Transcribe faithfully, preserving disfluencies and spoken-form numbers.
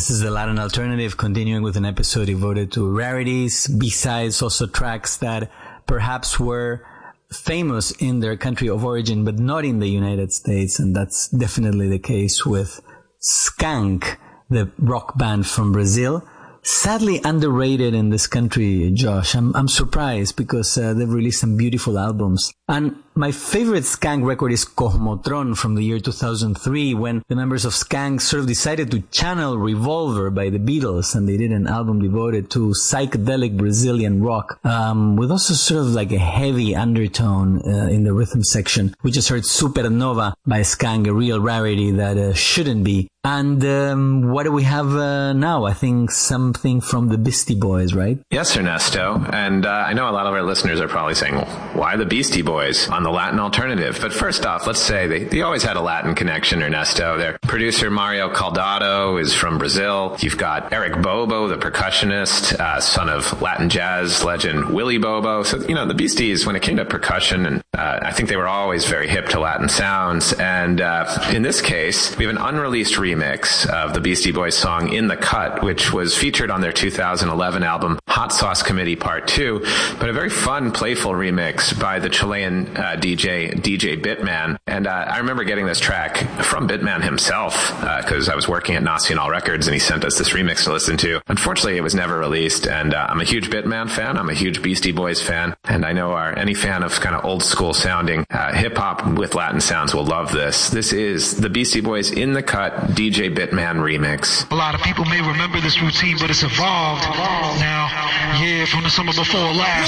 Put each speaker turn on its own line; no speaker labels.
This is the Latin Alternative, continuing with an episode devoted to rarities, B-sides, also tracks that perhaps were famous in their country of origin, but not in the United States. And that's definitely the case with Skank, the rock band from Brazil. Sadly underrated in this country, Josh. I'm I'm surprised because uh, they've released some beautiful albums. And my favorite Skank record is Cosmotron from the year two thousand three, when the members of Skank sort of decided to channel Revolver by the Beatles, and they did an album devoted to psychedelic Brazilian rock, um, with also sort of like a heavy undertone uh, in the rhythm section. We just heard Supernova by Skank, a real rarity that uh, shouldn't be. And um, what do we have uh, now? I think something from the Beastie Boys, right?
Yes, Ernesto. And uh, I know a lot of our listeners are probably saying, well, why the Beastie Boys on the Latin Alternative? But first off, let's say they, they always had a Latin connection, Ernesto. Their producer, Mario Caldado, is from Brazil. You've got Eric Bobo, the percussionist, uh, son of Latin jazz legend Willie Bobo. So, you know, the Beasties, when it came to percussion, and uh, I think they were always very hip to Latin sounds. And uh, in this case, we have an unreleased remix remix of the Beastie Boys song In the Cut, which was featured on their two thousand eleven album Hot Sauce Committee Part two, but a very fun, playful remix by the Chilean uh, D J, D J Bitman. And uh, I remember getting this track from Bitman himself, because uh, I was working at Nacional Records and he sent us this remix to listen to. Unfortunately, it was never released, and uh, I'm a huge Bitman fan, I'm a huge Beastie Boys fan, and I know our any fan of kind of old school sounding uh, hip-hop with Latin sounds will love this. This is the Beastie Boys In the Cut D J Bitman remix.
A lot of people may remember this routine, but it's evolved now. Yeah, from the summer before last.